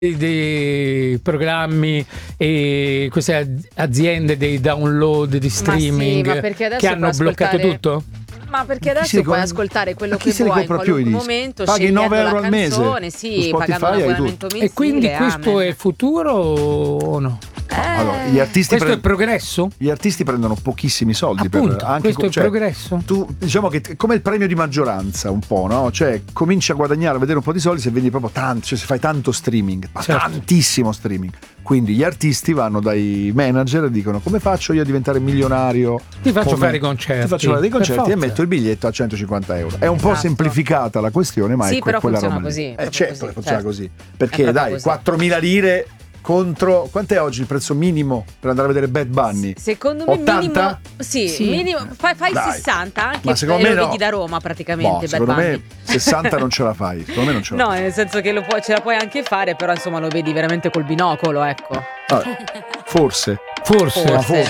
dei programmi e queste aziende dei download di streaming ma perché adesso che hanno puoi bloccato ascoltare- tutto? Ma perché adesso puoi ascoltare quello chi che se li vuoi in compra più i qualunque dischi? momento, Paghi scegliendo 9 euro la al mese canzone, su sì, Spotify, pagando un hai abbonamento mensile. E quindi questo amen. è futuro o no? Allora, gli artisti Questo è progresso? Gli artisti prendono pochissimi soldi Appunto, per anche questo è progresso? Tu diciamo che come il premio di maggioranza un po', no? Cioè cominci a guadagnare, a vedere un po' di soldi se vendi proprio tanto, cioè se fai tanto streaming, ma Certo. tantissimo streaming. Quindi gli artisti vanno dai manager e dicono: come faccio io a diventare milionario? Ti faccio Come- fare i concerti. Ti faccio fare dei Per concerti e forza. metto il biglietto a 150 euro. È un po' Esatto. semplificata la questione, ma Sì, è però quella funziona roba lì. così, proprio Certo così, che funziona certo. così. È Perché proprio dai, così. 4.000 lire contro quant'è oggi il prezzo minimo per andare a vedere Bad Bunny? Secondo me 80? minimo sì. Minimo fai Dai. 60 anche Ma secondo e me lo no. vedi da Roma praticamente. Boh, Bad secondo Bunny. me 60 non ce la fai. Secondo me non ce la No, fai. nel senso che ce la puoi anche fare, però insomma lo vedi veramente col binocolo, ecco. Vabbè, forse. Forse. Ma forse.